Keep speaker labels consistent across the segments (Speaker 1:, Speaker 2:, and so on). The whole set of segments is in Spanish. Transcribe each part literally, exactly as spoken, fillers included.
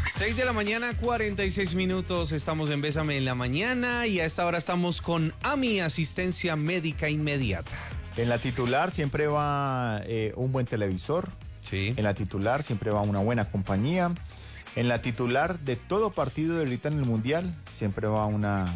Speaker 1: seis de la mañana, cuarenta y seis minutos, estamos en Bésame en la Mañana y a esta hora estamos con AMI, Asistencia Médica Inmediata.
Speaker 2: En la titular siempre va eh, un buen televisor,
Speaker 1: Sí.
Speaker 2: en la titular siempre va una buena compañía, en la titular de todo partido de ahorita en el Mundial siempre va una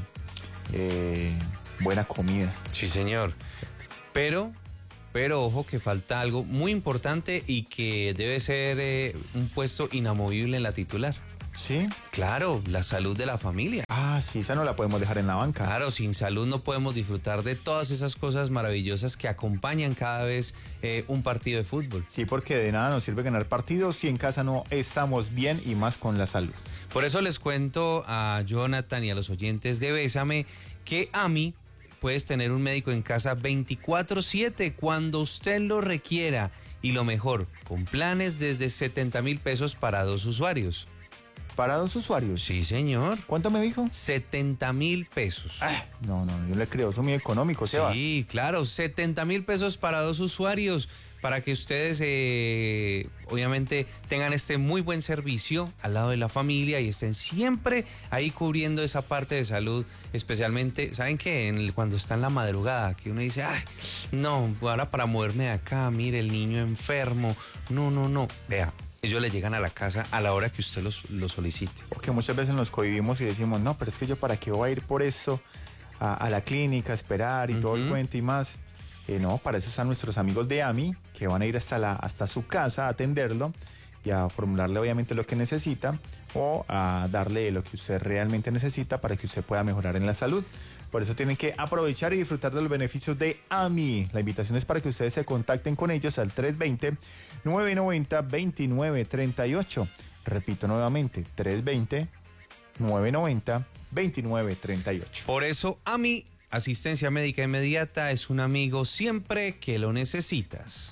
Speaker 2: eh, buena comida.
Speaker 1: Sí, señor. Pero, pero ojo que falta algo muy importante y que debe ser eh, un puesto inamovible en la titular.
Speaker 2: ¿Sí?
Speaker 1: Claro, la salud de la familia.
Speaker 2: Ah, sí, esa no la podemos dejar en la banca.
Speaker 1: Claro, sin salud no podemos disfrutar de todas esas cosas maravillosas que acompañan cada vez eh, un partido de fútbol.
Speaker 2: Sí, porque de nada nos sirve ganar partidos si en casa no estamos bien y más con la salud.
Speaker 1: Por eso les cuento a Jonathan y a los oyentes de Bésame que AMI puedes tener un médico en casa veinticuatro siete cuando usted lo requiera y lo mejor, con planes desde setenta mil pesos para dos usuarios.
Speaker 2: ¿Para dos usuarios?
Speaker 1: Sí, señor.
Speaker 2: ¿Cuánto me dijo?
Speaker 1: setenta mil pesos.
Speaker 2: Ah, no, no, yo le creo, eso es muy económico, Seba.
Speaker 1: Sí, claro, setenta mil pesos para dos usuarios, para que ustedes eh, obviamente tengan este muy buen servicio al lado de la familia y estén siempre ahí cubriendo esa parte de salud, especialmente, ¿saben qué? En el, cuando está en la madrugada, que uno dice, ay, no, ahora para moverme de acá, mire, el niño enfermo, no, no, no, vea. Ellos le llegan a la casa a la hora que usted los, los solicite.
Speaker 2: Porque muchas veces nos cohibimos y decimos, no, pero es que yo para qué voy a ir por eso a, a la clínica, a esperar y uh-huh. todo el cuento y más. Eh, no, para eso están nuestros amigos de AMI, que van a ir hasta, la, hasta su casa a atenderlo y a formularle obviamente lo que necesita o a darle lo que usted realmente necesita para que usted pueda mejorar en la salud. Por eso tienen que aprovechar y disfrutar de los beneficios de AMI. La invitación es para que ustedes se contacten con ellos al tres dos cero, nueve nueve cero, dos nueve tres ocho. Repito nuevamente, tres dos cero, nueve nueve cero, dos nueve tres ocho.
Speaker 1: Por eso AMI, Asistencia Médica Inmediata, es un amigo siempre que lo necesitas.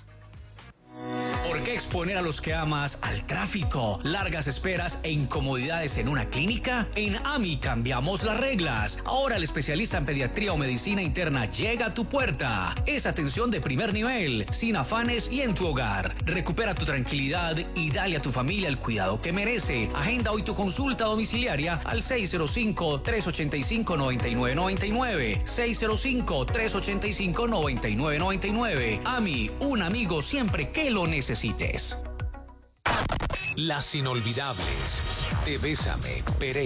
Speaker 3: ¿Por qué exponer a los que amas al tráfico, largas esperas e incomodidades en una clínica? En AMI cambiamos las reglas. Ahora el especialista en pediatría o medicina interna llega a tu puerta. Es atención de primer nivel, sin afanes y en tu hogar. Recupera tu tranquilidad y dale a tu familia el cuidado que merece. Agenda hoy tu consulta domiciliaria al seis cero cinco, tres ocho cinco, nueve nueve nueve nueve. seis cero cinco, tres ocho cinco, nueve nueve nueve nueve. AMI, un amigo siempre que lo necesites.
Speaker 4: Las inolvidables de Bésame, Pereira.